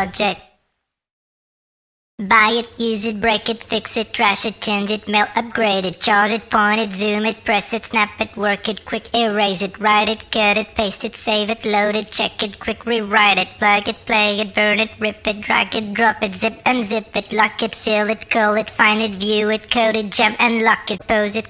project. Buy it, use it, break it, fix it, trash it, change it, mail, upgrade it, charge it, point it, zoom it, press it, snap it, work it, quick erase it, write it, cut it, paste it, save it, load it, check it, quick rewrite it, plug it, play it, burn it, rip it, drag it, drop it, zip, unzip it, lock it, fill it, call it, find it, view it, code it, jump and lock it, pose it,